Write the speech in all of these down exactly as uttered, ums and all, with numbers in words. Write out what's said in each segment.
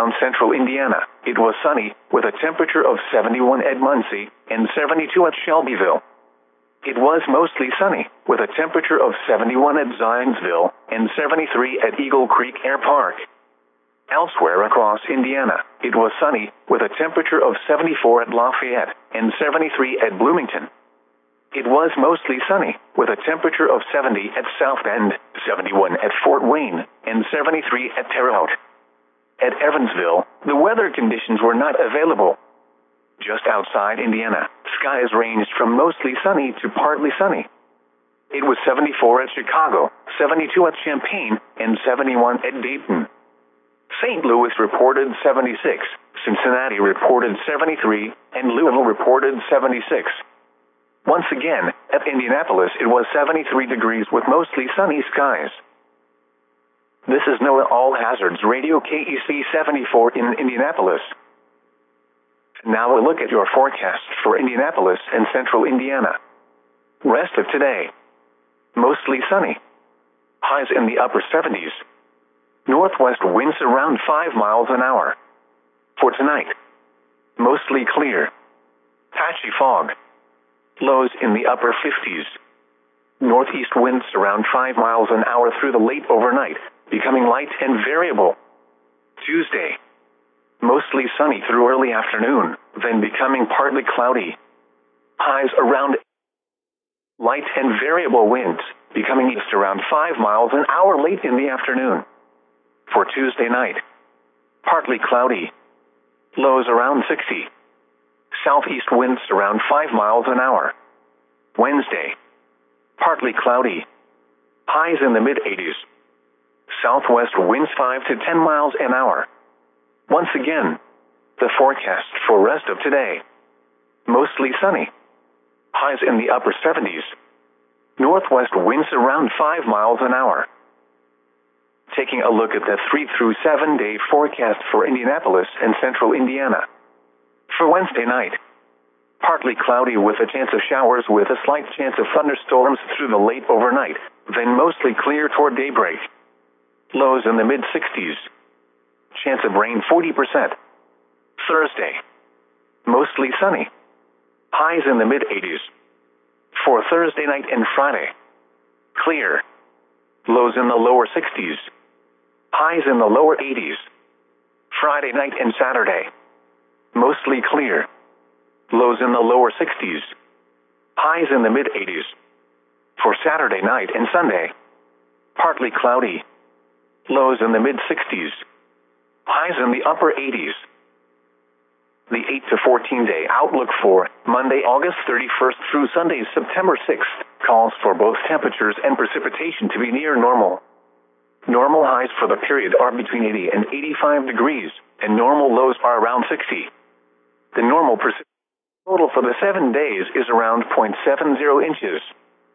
Around central Indiana, it was sunny, with a temperature of seventy-one at Muncie and seventy-two at Shelbyville. It was mostly sunny, with a temperature of seventy-one at Zionsville and seventy-three at Eagle Creek Air Park. Elsewhere across Indiana, it was sunny, with a temperature of seventy-four at Lafayette and seventy-three at Bloomington. It was mostly sunny, with a temperature of seventy at South Bend, seventy-one at Fort Wayne, and seventy-three at Terre Haute. At Evansville, the weather conditions were not available. Just outside Indiana, skies ranged from mostly sunny to partly sunny. It was seventy-four at Chicago, seventy-two at Champaign, and seventy-one at Dayton. Saint Louis reported seventy-six, Cincinnati reported seventy-three, and Louisville reported seventy-six. Once again, at Indianapolis it was seventy-three degrees with mostly sunny skies. This is NOAA All Hazards Radio K E C seventy-four in Indianapolis. Now a look at your forecast for Indianapolis and central Indiana. Rest of today. Mostly sunny. Highs in the upper seventies. Northwest winds around five miles an hour. For tonight. Mostly clear. Patchy fog. Lows in the upper fifties. Northeast winds around five miles an hour through the late overnight, becoming light and variable. Tuesday. Mostly sunny through early afternoon, then becoming partly cloudy. Highs around light and variable winds, becoming east around five miles an hour late in the afternoon. For Tuesday night. Partly cloudy. Lows around sixty. Southeast winds around five miles an hour. Wednesday. Partly cloudy. Highs in the mid-eighties. Southwest winds five to ten miles an hour. Once again, the forecast for rest of today. Mostly sunny. Highs in the upper seventies. Northwest winds around five miles an hour. Taking a look at the three through seven day forecast for Indianapolis and central Indiana. For Wednesday night, partly cloudy with a chance of showers with a slight chance of thunderstorms through the late overnight, then mostly clear toward daybreak. Lows in the mid-sixties. Chance of rain forty percent. Thursday, mostly sunny. Highs in the mid-eighties. For Thursday night and Friday, clear. Lows in the lower sixties. Highs in the lower eighties. Friday night and Saturday, mostly clear. Lows in the lower sixties. Highs in the mid-eighties. For Saturday night and Sunday, partly cloudy. Lows in the mid-sixties. Highs in the upper eighties. The eight to fourteen day outlook for Monday, August thirty-first through Sunday, September sixth, calls for both temperatures and precipitation to be near normal. Normal highs for the period are between eighty and eighty-five degrees, and normal lows are around sixty. The normal precipitation total for the seven days is around zero point seven zero inches.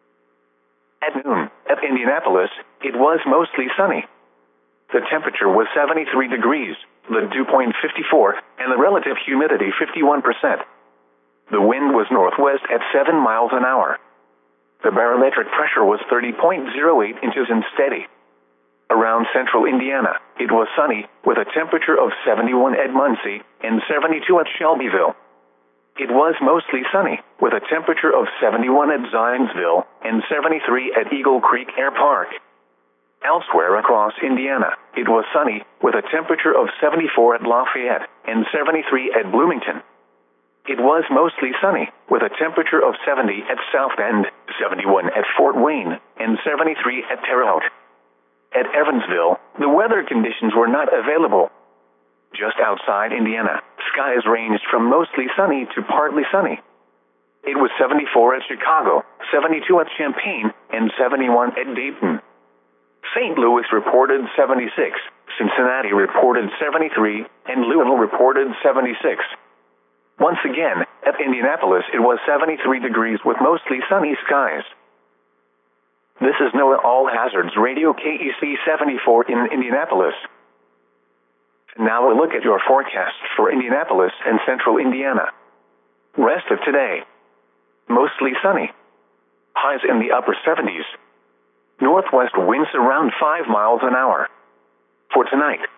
At noon, at Indianapolis, it was mostly sunny. The temperature was seventy-three degrees, the dew point fifty-four, and the relative humidity fifty-one percent. The wind was northwest at seven miles an hour. The barometric pressure was thirty point zero eight inches and steady. Around central Indiana, it was sunny, with a temperature of seventy-one at Muncie and seventy-two at Shelbyville. It was mostly sunny, with a temperature of seventy-one at Zionsville and seventy-three at Eagle Creek Air Park. Elsewhere across Indiana, it was sunny, with a temperature of seventy-four at Lafayette and seventy-three at Bloomington. It was mostly sunny, with a temperature of seventy at South Bend, seventy-one at Fort Wayne, and seventy-three at Terre Haute. At Evansville, the weather conditions were not available. Just outside Indiana, skies ranged from mostly sunny to partly sunny. It was seventy-four at Chicago, seventy-two at Champaign, and seventy-one at Dayton. Saint Louis reported seventy-six, Cincinnati reported seventy-three, and Louisville reported seventy-six. Once again, at Indianapolis it was seventy-three degrees with mostly sunny skies. This is NOAA All Hazards Radio K E C seventy-four in Indianapolis. Now a look at your forecast for Indianapolis and central Indiana. Rest of today. Mostly sunny. Highs in the upper seventies. Northwest winds around five miles an hour. For tonight,